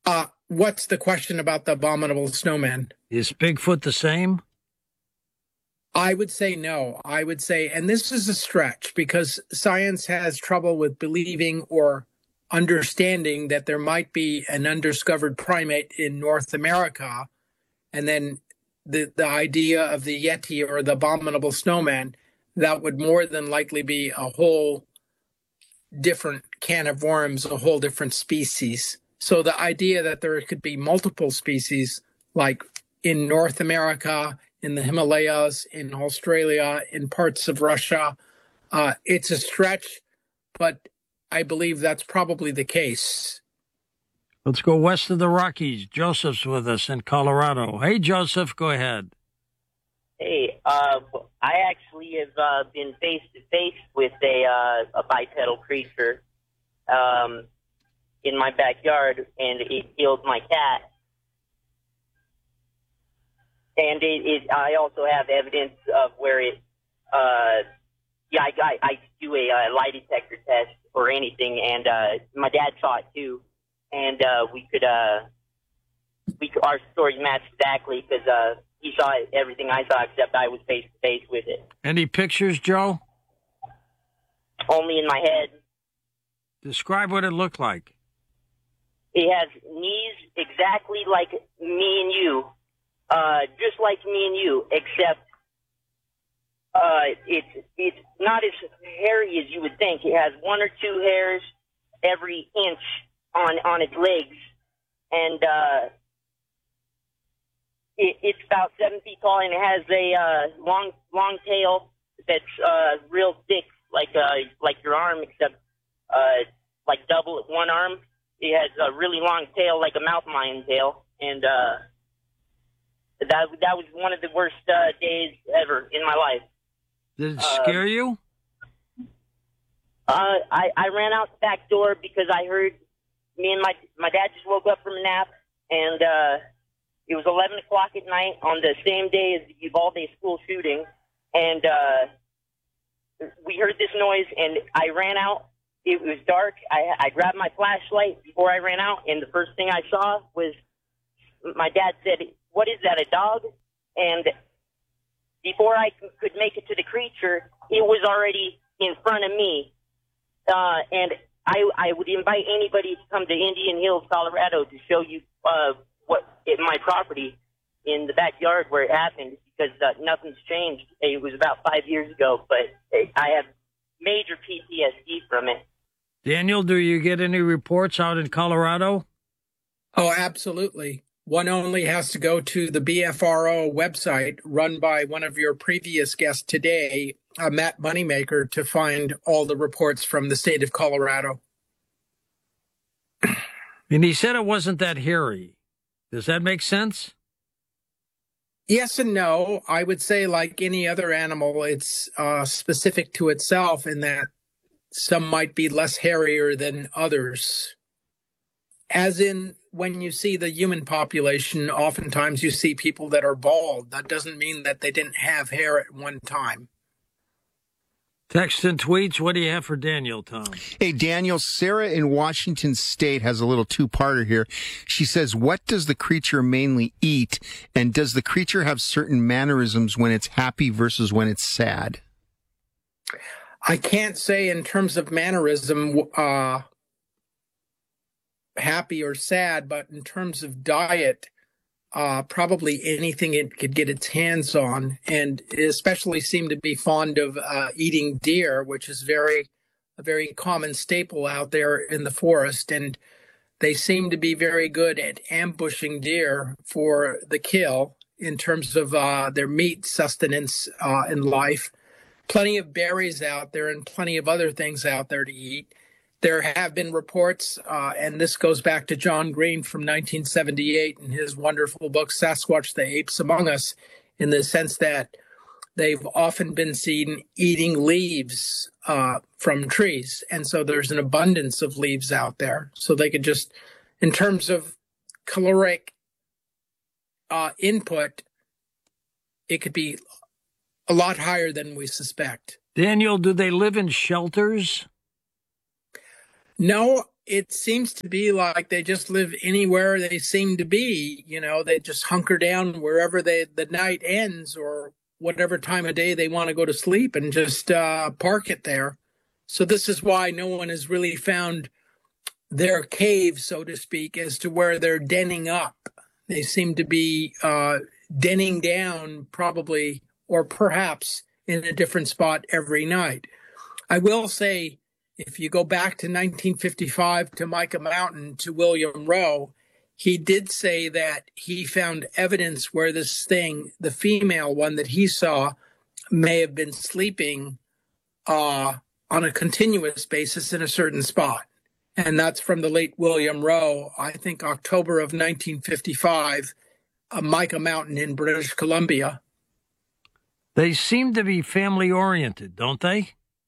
What's the question about the abominable snowman? Is Bigfoot the same? I would say no. I would say, and this is a stretch because science has trouble with believing or understanding that there might be an undiscovered primate in North America. And then the idea of the Yeti or the abominable snowman, that would more than likely be a whole different can of worms, a whole different species. So the idea that there could be multiple species, like in North America, in the Himalayas, in Australia, in parts of Russia, it's a stretch, but I believe that's probably the case. Let's go west of the Rockies. Joseph's with us in Colorado. Hey, Joseph, go ahead. Hey, I actually have been face to face with a bipedal creature in my backyard, and it killed my cat. And I also have evidence of where it. I do a lie detector test or anything, and my dad saw it too, and our stories match exactly because he saw everything I saw, except I was face to face with it. Any pictures, Joe? Only in my head. Describe what it looked like. It has knees exactly like me and you, just like me and you, except it's not as hairy as you would think. It has one or two hairs every inch on its legs, and it's about 7 feet tall, and it has a long tail that's real thick, like your arm, except like double at one arm. It has a really long tail, like a mountain lion tail, and that was one of the worst days ever in my life. Did it scare you? I ran out the back door because I heard me and my dad just woke up from a nap, and it was 11 o'clock at night on the same day as the Uvalde school shooting, and we heard this noise, and I ran out. It was dark. I grabbed my flashlight before I ran out, and the first thing I saw was my dad said, "What is that, a dog?" And before I could make it to the creature, it was already in front of me. And I would invite anybody to come to Indian Hills, Colorado, to show you my property in the backyard where it happened, because nothing's changed. It was about 5 years ago, but I have major PTSD from it. Daniel, do you get any reports out in Colorado? Oh, absolutely. One only has to go to the BFRO website run by one of your previous guests today, Matt Moneymaker, to find all the reports from the state of Colorado. And he said it wasn't that hairy. Does that make sense? Yes and no. I would say, like any other animal, it's specific to itself in that some might be less hairier than others. As in, when you see the human population, oftentimes you see people that are bald. That doesn't mean that they didn't have hair at one time. Text and tweets. What do you have for Daniel, Tom? Hey, Daniel, Sarah in Washington State has a little two-parter here. She says, what does the creature mainly eat? And does the creature have certain mannerisms when it's happy versus when it's sad? I can't say in terms of mannerism, happy or sad, but in terms of diet, probably anything it could get its hands on, and it especially seemed to be fond of eating deer, which is a very common staple out there in the forest, and they seem to be very good at ambushing deer for the kill in terms of their meat sustenance in life. Plenty of berries out there and plenty of other things out there to eat. There have been reports, and this goes back to John Green from 1978 in his wonderful book, Sasquatch, the Apes Among Us, in the sense that they've often been seen eating leaves from trees. And so there's an abundance of leaves out there. So they could just, in terms of caloric input, it could be a lot higher than we suspect. Daniel, do they live in shelters? No, it seems to be like they just live anywhere they seem to be. They just hunker down wherever the night ends or whatever time of day they want to go to sleep and just park it there. So this is why no one has really found their cave, so to speak, as to where they're denning up. They seem to be denning down probably or perhaps in a different spot every night. I will say, if you go back to 1955 to Mica Mountain to William Rowe, he did say that he found evidence where this thing, the female one that he saw, may have been sleeping on a continuous basis in a certain spot. And that's from the late William Rowe, I think October of 1955, Mica Mountain in British Columbia. They seem to be family-oriented, don't they?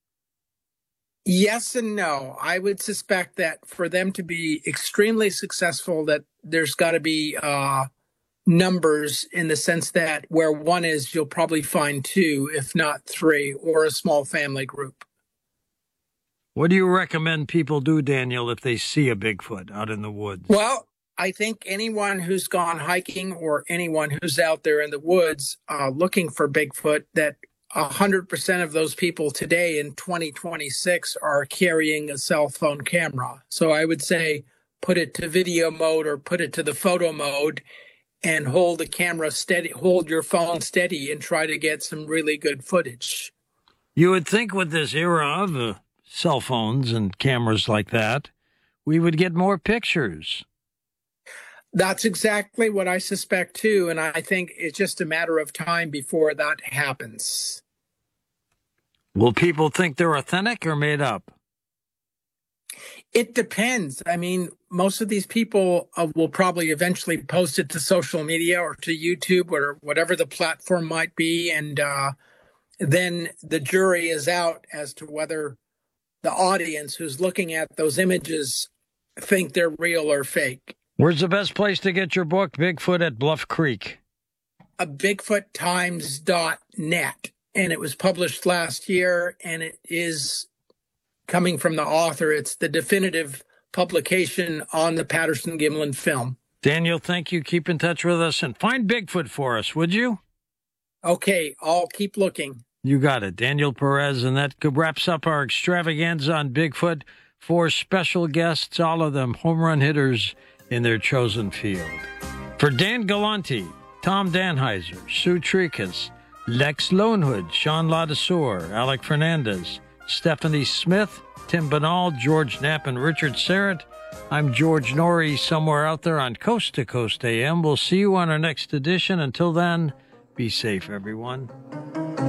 Yes and no. I would suspect that for them to be extremely successful, that there's got to be numbers in the sense that where one is, you'll probably find two, if not three, or a small family group. What do you recommend people do, Daniel, if they see a Bigfoot out in the woods? Well, I think anyone who's gone hiking or anyone who's out there in the woods looking for Bigfoot, that 100% of those people today in 2026 are carrying a cell phone camera. So I would say put it to video mode or put it to the photo mode and hold the camera steady, hold your phone steady and try to get some really good footage. You would think with this era of cell phones and cameras like that, we would get more pictures. That's exactly what I suspect too. And I think it's just a matter of time before that happens. Will people think they're authentic or made up? It depends. I mean, most of these people will probably eventually post it to social media or to YouTube or whatever the platform might be. And then the jury is out as to whether the audience who's looking at those images think they're real or fake. Where's the best place to get your book, Bigfoot at Bluff Creek? BigfootTimes.net. And it was published last year, and it is coming from the author. It's the definitive publication on the Patterson-Gimlin film. Daniel, thank you. Keep in touch with us and find Bigfoot for us, would you? Okay, I'll keep looking. You got it. Daniel Perez, and that wraps up our extravaganza on Bigfoot. 4 special guests, all of them home run hitters in their chosen field. For Dan Galanti, Tom Danheiser, Sue Tricas, Lex Lonehood, Sean Ladesseur, Alec Fernandez, Stephanie Smith, Tim Banal, George Knapp, and Richard Serrett. I'm George Norrie, somewhere out there on Coast to Coast AM. We'll see you on our next edition. Until then, be safe, everyone.